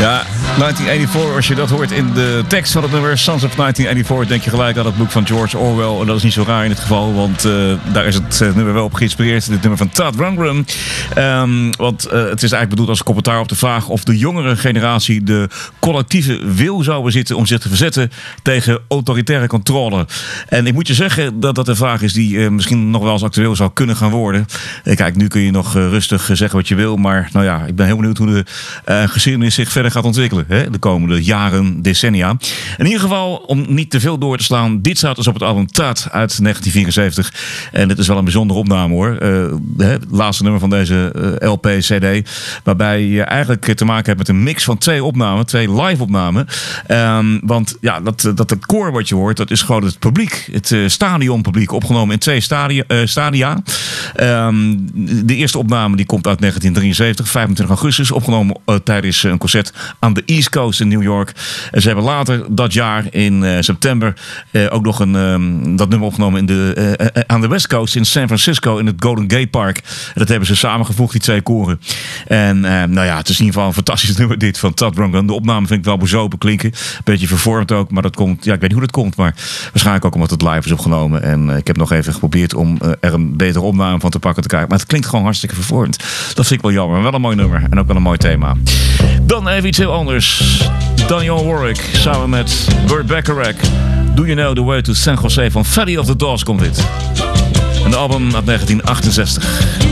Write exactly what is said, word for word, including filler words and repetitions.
Ja, negentien eenennegentig, als je dat hoort in de tekst van het nummer Sons of negentien eenennegentig, denk je gelijk aan het boek van George Orwell. En dat is niet zo raar in dit geval, want uh, daar is het uh, nummer wel op geïnspireerd. Dit nummer van Todd Rundgren. Um, want uh, het is eigenlijk bedoeld als commentaar op de vraag of de jongere generatie de collectieve wil zou bezitten om zich te verzetten tegen autoritaire controle. En ik moet je zeggen dat dat een vraag is die uh, misschien nog wel eens actueel zou kunnen gaan worden. Uh, kijk, nu kun je nog uh, rustig uh, zeggen wat je wil, maar nou ja, ik ben heel benieuwd hoe de uh, geschiedenis zich verder gaat ontwikkelen. Hè, de komende jaren, decennia. In ieder geval, om niet te veel door te slaan, dit staat dus op het album Todd uit negentien vierenzeventig. En dit is wel een bijzondere opname hoor. Uh, het laatste nummer van deze uh, L P C D. Waarbij je eigenlijk te maken hebt met een mix van twee opnamen, twee live opnamen. Um, want ja, dat, dat het koor wat je hoort, dat is gewoon het publiek. Het uh, stadionpubliek, opgenomen in twee stadia. Uh, stadia. Um, de eerste opname die komt uit negentien drieënzeventig, vijfentwintig augustus. Opgenomen uh, tijdens een concert aan de East Coast in New York. En ze hebben later dat jaar in uh, september uh, ook nog een, um, dat nummer opgenomen in de, uh, uh, aan de West Coast in San Francisco in het Golden Gate Park. En dat hebben ze samengevoegd, die twee koren. En uh, nou ja, het is in ieder geval een fantastisch nummer dit van Todd Rundgren. De opname vind ik wel bezopen klinken. Beetje vervormd ook, maar dat komt, ja, ik weet niet hoe dat komt, maar waarschijnlijk ook omdat het live is opgenomen. En uh, ik heb nog even geprobeerd om uh, er een betere opname van te pakken te krijgen. Maar het klinkt gewoon hartstikke vervormd. Dat vind ik wel jammer. Maar wel een mooi nummer en ook wel een mooi thema. Dan even iets heel anders. Dionne Warwick samen met Burt Bacharach. Do You Know The Way To San Jose van Valley of the Dolls komt dit. Een album uit negentien achtenzestig.